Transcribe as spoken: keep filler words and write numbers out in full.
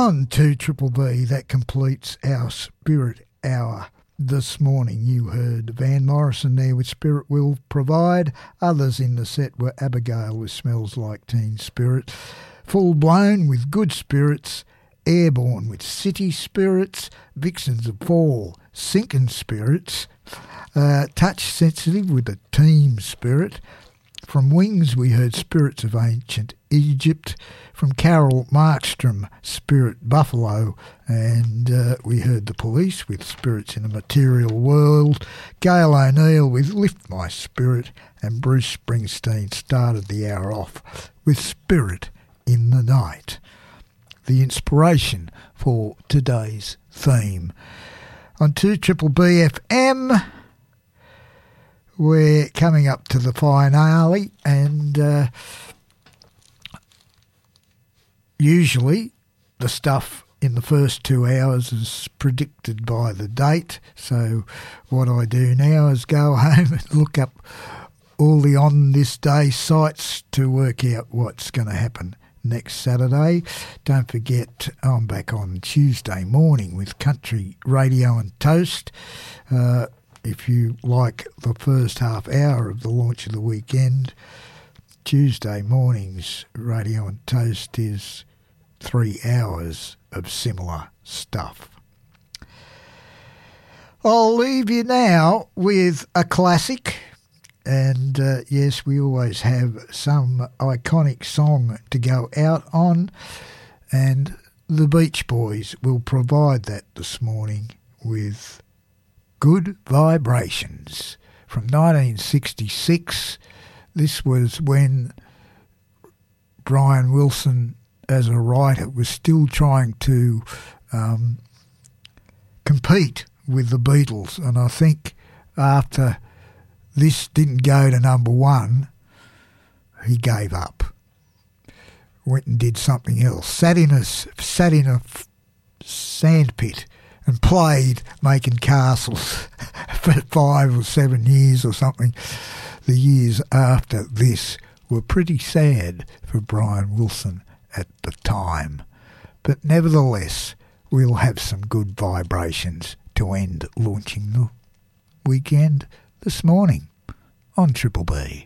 On to Triple B, that completes our Spirit Hour this morning. You heard Van Morrison there with Spirit Will Provide. Others in the set were Abigail with Smells Like Teen Spirit, Full Blown with Good Spirits, Airborne with City Spirits, Vixens of Fall, Sinking Spirits, uh, Touch Sensitive with the Team Spirit. From Wings we heard Spirits of Ancient Egypt. From Carol Markstrom, Spirit Buffalo. And uh, we heard The Police with Spirits in a Material World. Gail O'Neill with Lift My Spirit. And Bruce Springsteen started the hour off with Spirit in the Night, the inspiration for today's theme. On two Triple B F M, we're coming up to the finale, and uh, usually the stuff in the first two hours is predicted by the date. So what I do now is go home and look up all the on this day sites to work out what's going to happen next Saturday. Don't forget, I'm back on Tuesday morning with Country Radio and Toast. Uh, if you like the first half hour of the launch of the weekend, Tuesday morning's Radio and Toast is three hours of similar stuff. I'll leave you now with a classic. And uh, yes, we always have some iconic song to go out on, and the Beach Boys will provide that this morning with Good Vibrations from nineteen sixty-six. This was when Brian Wilson, as a writer, was still trying to um, compete with the Beatles, and I think after this didn't go to number one, he gave up. Went and did something else. Sat in a, sat in a sandpit and played making castles for five or seven years or something. The years after this were pretty sad for Brian Wilson at the time. But nevertheless, we'll have some good vibrations to end launching the weekend this morning on Triple B.